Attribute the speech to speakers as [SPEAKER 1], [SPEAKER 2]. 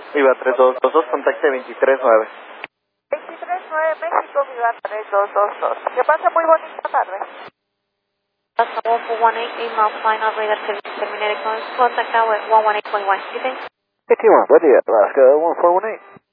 [SPEAKER 1] Viva 3222, contacte 239.
[SPEAKER 2] 239 México, Viva 3222. Que pase muy bonita tarde.
[SPEAKER 3] Alaska 1418, 8 miles flying operator terminated. Contact now at 118.1. You think?
[SPEAKER 4] AT1, buen día, Alaska 1418.